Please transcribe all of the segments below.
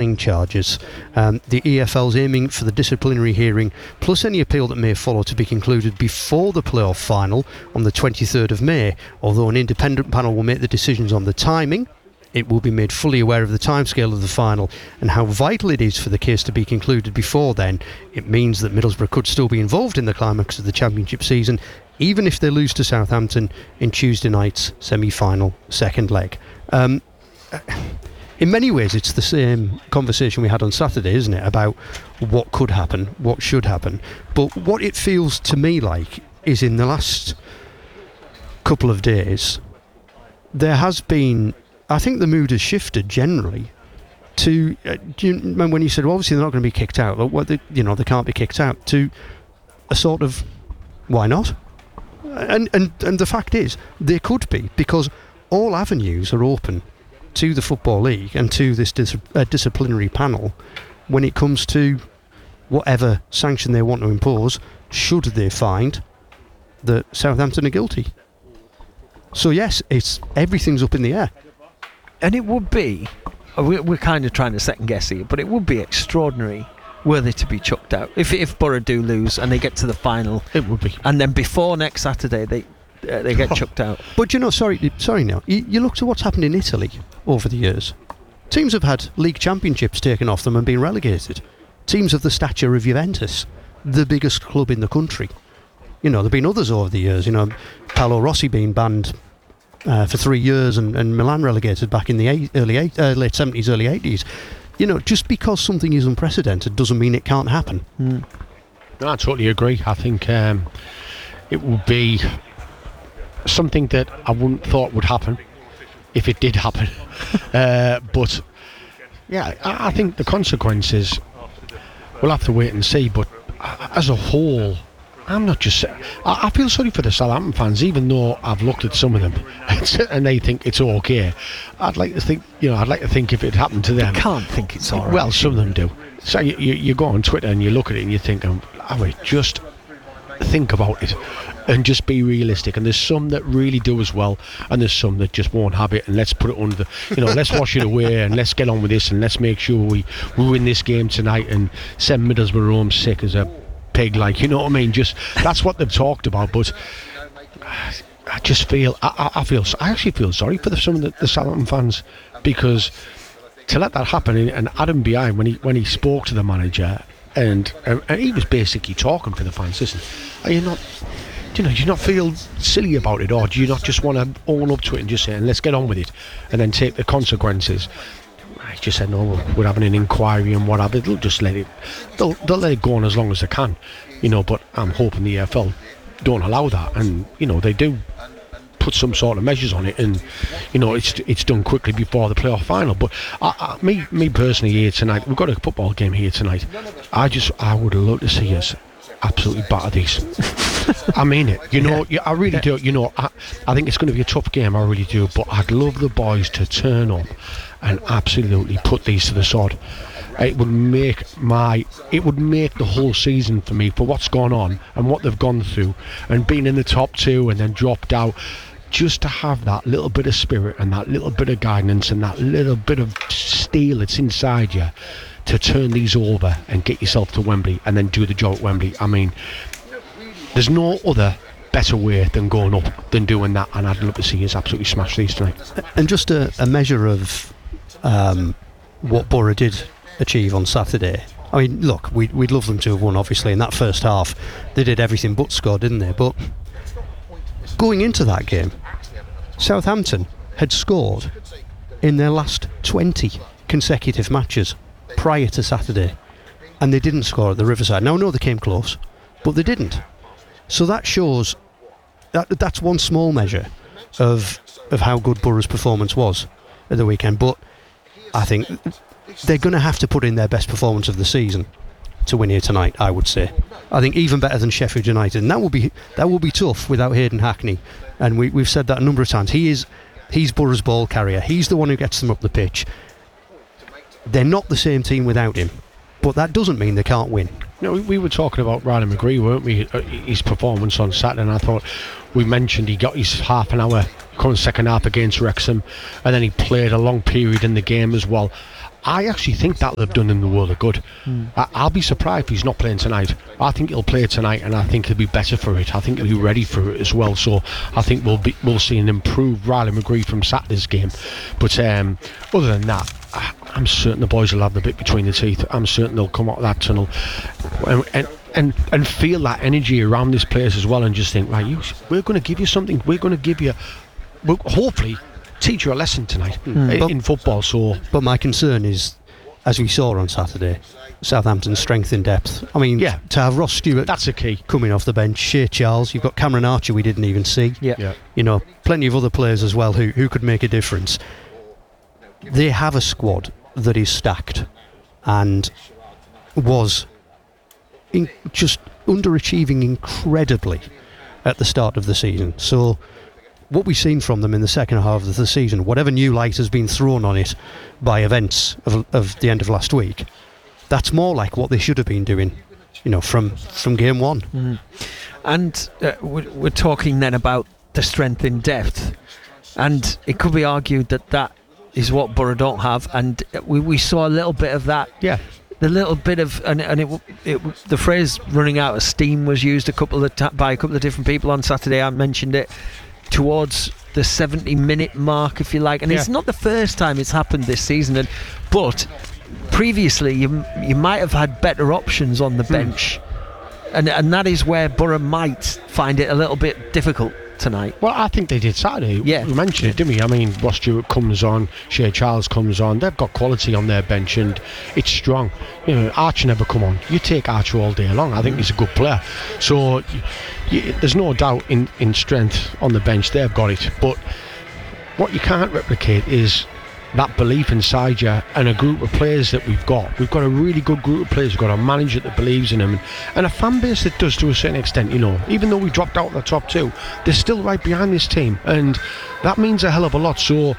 fine charges. The EFL's aiming for the disciplinary hearing, plus any appeal that may follow, to be concluded before the playoff final on the 23rd of May. Although an independent panel will make the decisions on the timing, it will be made fully aware of the timescale of the final and how vital it is for the case to be concluded before then. It means that Middlesbrough could still be involved in the climax of the Championship season, even if they lose to Southampton in Tuesday night's semi-final second leg. In many ways, it's the same conversation we had on Saturday, isn't it, about what could happen, what should happen. But what it feels to me like is, in the last couple of days, there has been, I think the mood has shifted generally to, do you remember when you said, well, obviously they're not going to be kicked out, they can't be kicked out, to a sort of, why not? And the fact is, they could be, because all avenues are open to the Football League and to this disciplinary panel when it comes to whatever sanction they want to impose, should they find that Southampton are guilty. So yes, everything's up in the air. And it would be, we're kind of trying to second guess it, but it would be extraordinary were they to be chucked out. If Borough do lose and they get to the final, it would be. And then before next Saturday they get chucked out. But sorry now, you look to what's happened in Italy over the years. Teams have had league championships taken off them and been relegated. Teams of the stature of Juventus, the biggest club in the country. There have been others over the years. Paolo Rossi being banned for 3 years and Milan relegated back in the late 70s, early 80s. Just because something is unprecedented doesn't mean it can't happen. No, I totally agree. I think it would be something that I wouldn't thought would happen if it did happen. But yeah, I think the consequences, we'll have to wait and see. But as a whole, I feel sorry for the Southampton fans, even though I've looked at some of them and they think it's okay. I'd like to think if it happened to them. They can't think it's alright. Well, some of them do. So you go on Twitter and you look at it and you think, just think about it and just be realistic. And there's some that really do as well, and there's some that just won't have it. And let's put it under let's wash it away and let's get on with this and let's make sure we win this game tonight and send Middlesbrough home sick as a pig, just that's what they've talked about. But I just feel I actually feel sorry for some of the Southampton fans, because to let that happen. And Adam Behind, when he spoke to the manager and he was basically talking for the fans, listen, are you not, do you not feel silly about it, or do you not just want to own up to it and just say, and let's get on with it and then take the consequences? I just said, no, we're having an inquiry and whatever. They'll just let it go on as long as they can, but I'm hoping the EFL don't allow that, and they do put some sort of measures on it, and it's done quickly before the playoff final. But me personally, here tonight, we've got a football game here tonight. I would love to see us absolutely batter these. I mean it, I really do. I think it's going to be a tough game, I really do, but I'd love the boys to turn up and absolutely put these to the sword. It would make the whole season for me, for what's gone on and what they've gone through and being in the top two and then dropped out, just to have that little bit of spirit and that little bit of guidance and that little bit of steel that's inside you to turn these over and get yourself to Wembley and then do the job at Wembley. I mean, there's no other better way than going up than doing that, and I'd love to see us absolutely smash these tonight. And just a measure of what Borough did achieve on Saturday. I mean, look, we'd love them to have won, obviously. In that first half, they did everything but score, didn't they? But going into that game, Southampton had scored in their last 20 consecutive matches prior to Saturday, and they didn't score at the Riverside. Now, I know they came close, but they didn't. So that shows that's one small measure of how good Borough's performance was at the weekend. But I think they're going to have to put in their best performance of the season to win here tonight, I would say. I think even better than Sheffield United, and that will be tough without Hayden Hackney. And we've said that a number of times. He's Borough's ball carrier. He's the one who gets them up the pitch. They're not the same team without him, but that doesn't mean they can't win. We were talking about Ryan McGree, weren't we? His performance on Saturday, and I thought we mentioned he got his half an hour second half against Wrexham, and then he played a long period in the game as well. I actually think that'll have done him the world of good. I'll be surprised if he's not playing tonight. I think he'll play tonight, and I think he'll be better for it. I think he'll be ready for it as well. So I think we'll see an improved Riley McGree from Saturday's game. But other than that, I'm certain the boys will have the bit between the teeth. I'm certain they'll come out of that tunnel and feel that energy around this place as well, and just think, right, we're going to give you something. We're going to give you, we'll hopefully teach you a lesson tonight in football. But my concern is, as we saw on Saturday, Southampton's strength in depth. I mean, to have Ross Stewart, that's a key, coming off the bench, Shea Charles, you've got Cameron Archer we didn't even see. Yeah. You know, plenty of other players as well who could make a difference. They have a squad that is stacked and was just underachieving incredibly at the start of the season. So what we've seen from them in the second half of the season, whatever new light has been thrown on it by events of the end of last week, that's more like what they should have been doing, you know, from game one. And we're talking then about the strength in depth, and it could be argued that is what Borough don't have, and we saw a little bit of that. Yeah. The little bit of the phrase "running out of steam" was used by a couple of different people on Saturday. I mentioned it towards the 70-minute mark, if you like, and it's not the first time it's happened this season. But previously, you might have had better options on the bench, and that is where Borough might find it a little bit difficult tonight. Well, I think they did Saturday. Yeah. We mentioned it, didn't we? I mean, Ross Stewart comes on, Shea Charles comes on. They've got quality on their bench, and it's strong. You know, Archer never come on. You take Archer all day long. I think he's a good player. So there's no doubt in strength on the bench. They've got it. But what you can't replicate is that belief inside you and a group of players that we've got. We've got a really good group of players. We've got a manager that believes in them, and a fan base that does, to a certain extent. You know, even though we dropped out of the top two, they're still right behind this team, and that means a hell of a lot. So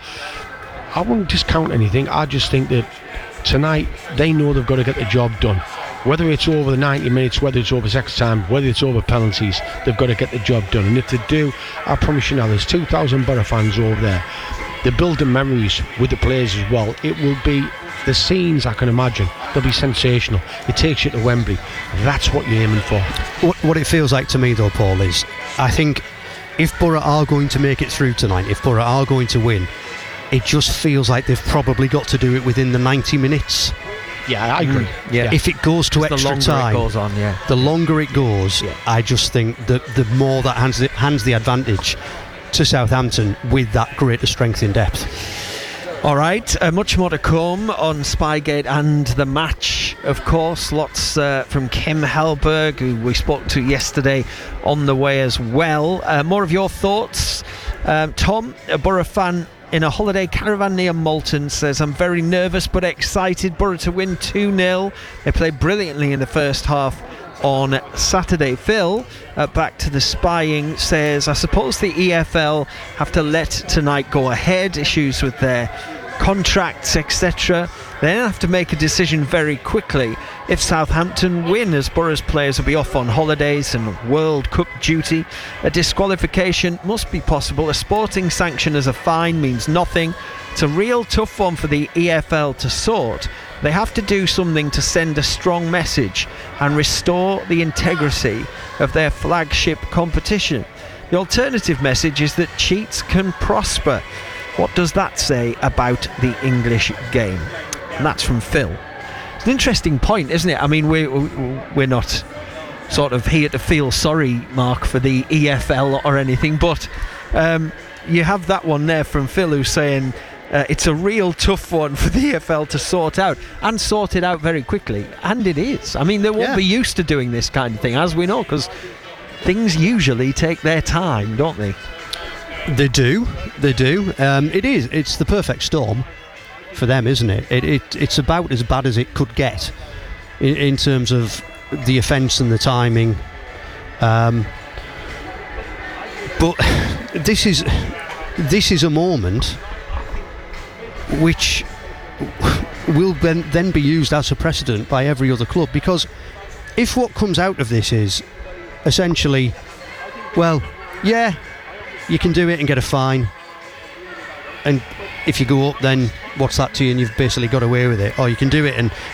I wouldn't discount anything. I just think that tonight they know they've got to get the job done. Whether it's over the 90 minutes, whether it's over extra time, whether it's over penalties, they've got to get the job done. And if they do, I promise you now, there's 2,000 Borough fans over there. They're building memories with the players as well. It will be the scenes, I can imagine. They'll be sensational. It takes you to Wembley. That's what you're aiming for. What it feels like to me, though, Paul, is I think if Borough are going to make it through tonight, if Borough are going to win, it just feels like they've probably got to do it within the 90 minutes. Yeah, I agree. Yeah. If it goes to extra time, the longer it goes, I just think that the more that hands the advantage to Southampton with that greater strength in depth. All right, much more to come on Spygate and the match, of course. Lots from Kim Hellberg, who we spoke to yesterday, on the way as well. More of your thoughts. Tom, a Borough fan in a holiday caravan near Malton, says, I'm very nervous but excited. Borough to win 2-0. They played brilliantly in the first half on Saturday. Phil, back to the spying, says, I suppose the EFL have to let tonight go ahead, issues with their contracts, etc. They then have to make a decision very quickly. If Southampton win, as Borough's players will be off on holidays and World Cup duty, a disqualification must be possible. A sporting sanction as a fine means nothing. It's a real tough one for the EFL to sort. They have to do something to send a strong message and restore the integrity of their flagship competition. The alternative message is that cheats can prosper. What does that say about the English game? And that's from Phil. It's an interesting point, isn't it? I mean, we're not sort of here to feel sorry, Mark, for the EFL or anything, but you have that one there from Phil, who's saying it's a real tough one for the EFL to sort out, and sort it out very quickly. And it is. I mean, they won't be used to doing this kind of thing, as we know, because things usually take their time, don't they? They do. It's the perfect storm for them, isn't it? It's about as bad as it could get in terms of the offence and the timing. But this is a moment which will then be used as a precedent by every other club, because if what comes out of this is essentially, well, yeah, you can do it and get a fine, and if you go up, then what's that to you? And you've basically got away with it. Or you can do it and